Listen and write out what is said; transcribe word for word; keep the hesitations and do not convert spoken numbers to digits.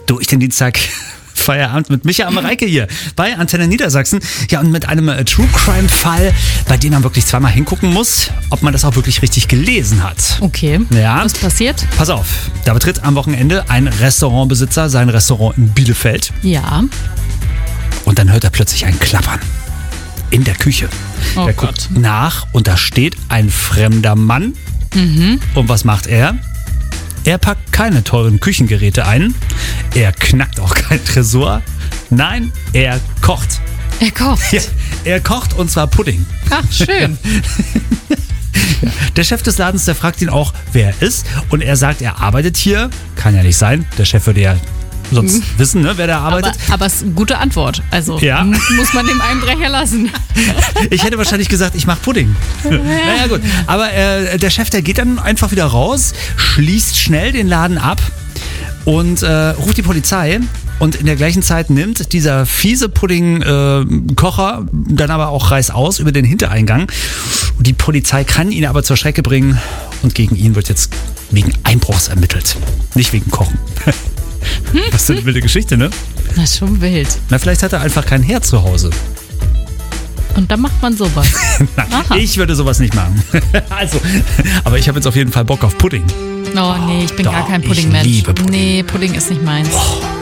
Durch den Dienstag. Feierabend mit Micha Mareike hier bei Antenne Niedersachsen. Ja, und mit einem äh, True Crime Fall, bei dem man wirklich zweimal hingucken muss, ob man das auch wirklich richtig gelesen hat. Okay. Ja. Was passiert? Pass auf, da betritt am Wochenende ein Restaurantbesitzer sein Restaurant in Bielefeld. Ja. Und dann hört er plötzlich ein Klappern in der Küche. Oh er Gott. guckt nach und da steht ein fremder Mann. Mhm. Und was macht er? Er packt keine teuren Küchengeräte ein. Er knackt auch kein Tresor. Nein, er kocht. Er kocht. Ja, er kocht und zwar Pudding. Ach, schön. Der Chef des Ladens, der fragt ihn auch, wer er ist. Und er sagt, er arbeitet hier. Kann ja nicht sein. Der Chef würde ja sonst mhm. wissen, ne, wer da arbeitet. Aber, aber es ist eine gute Antwort. Also ja. muss man dem Einbrecher lassen. Ich hätte wahrscheinlich gesagt, ich mache Pudding. Naja gut, aber äh, der Chef, der geht dann einfach wieder raus, schließt schnell den Laden ab und äh, ruft die Polizei. Und in der gleichen Zeit nimmt dieser fiese Pudding-Kocher äh, dann aber auch reißaus über den Hintereingang. Die Polizei kann ihn aber zur Strecke bringen und gegen ihn wird jetzt wegen Einbruchs ermittelt. Nicht wegen Kochen. Was für eine wilde Geschichte, ne? Das ist schon wild. Na, vielleicht hat er einfach kein Herd zu Hause. Und dann macht man sowas. Nein, ich würde sowas nicht machen. Also, aber ich habe jetzt auf jeden Fall Bock auf Pudding. Oh nee, ich bin Doch, gar kein ich Puddingmensch. liebe Pudding. Nee, Pudding ist nicht meins. Oh.